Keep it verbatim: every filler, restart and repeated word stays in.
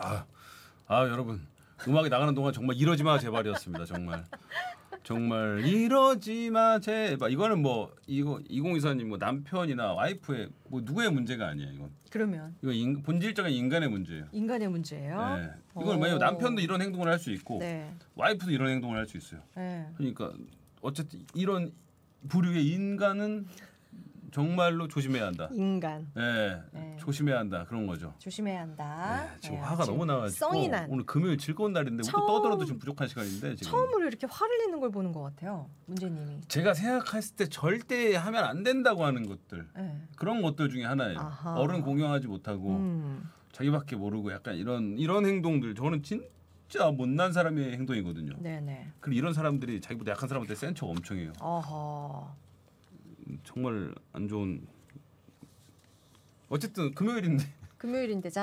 아, 아 여러분 음악이 나가는 동안 정말 이러지 마 제발이었습니다. 정말 정말 이러지 마 제발. 이거는 뭐 이거 이공이사님 뭐 남편이나 와이프의 뭐 누구의 문제가 아니에요. 이건. 그러면 이거 인, 본질적인 인간의 문제예요. 인간의 문제예요. 네. 이걸 왜냐면 남편도 이런 행동을 할 수 있고 네. 와이프도 이런 행동을 할 수 있어요. 네. 그러니까 어쨌든 이런 부류의 인간은 정말로 조심해야 한다. 인간. 네, 네. 조심해야 한다 그런 거죠. 조심해야 한다. 네, 지금 네, 화가 지금 너무 나가지고 성이 난. 오늘 금요일 즐거운 날인데 처음- 웃고 떠들어도 지금 부족한 시간인데 지금 처음으로 이렇게 화를 내는 걸 보는 것 같아요. 문제님이. 제가 생각했을 때 절대 하면 안 된다고 하는 것들 네. 그런 것들 중에 하나예요. 아하. 어른 공경하지 못하고 음. 자기밖에 모르고 약간 이런 이런 행동들 저는 진짜 못난 사람의 행동이거든요. 네네. 그리고 이런 사람들이 자기보다 약한 사람한테 센 척 엄청 해요. 어허. 정말 안 좋은. 어쨌든 금요일인데 금요일인데 자.